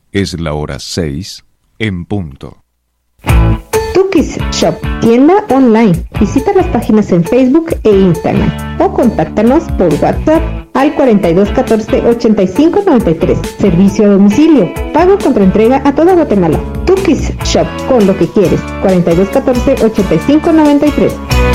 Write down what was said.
Es la hora 6 en punto. Tukis Shop, tienda online. Visita las páginas en Facebook e Instagram o contáctanos por WhatsApp al 42 14 85 93. Servicio a domicilio. Pago contra entrega a toda Guatemala. Tukis Shop, con lo que quieres. 42 14 85 93.